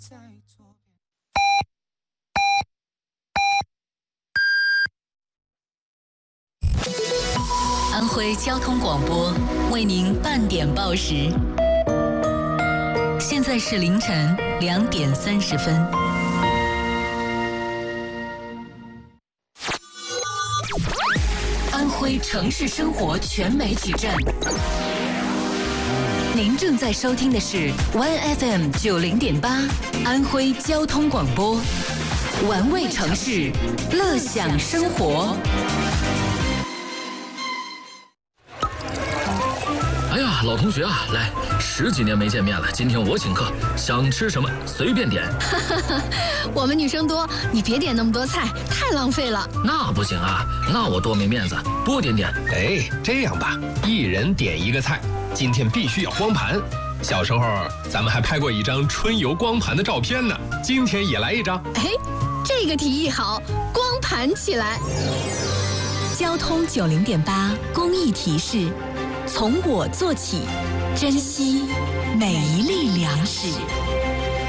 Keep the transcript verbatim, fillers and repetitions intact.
安徽交通广播为您半点报时，现在是凌晨两点三十分。安徽城市生活全媒体站，您正在收听的是 One F M 九零点八，安徽交通广播，玩味城市，乐享生活。 哎呀，老同学啊，来，十几年没见面了，今天我请客，想吃什么随便点。 我们女生多，你别点那么多菜，太浪费了。 那不行啊，那我多没面子，多点点。 哎，这样吧，一人点一个菜，今天必须要光盘。小时候咱们还拍过一张春游光盘的照片呢，今天也来一张。 哎，这个提议好，光盘起来。 交通九零点八公益提示：从我做起，珍惜每一粒粮食。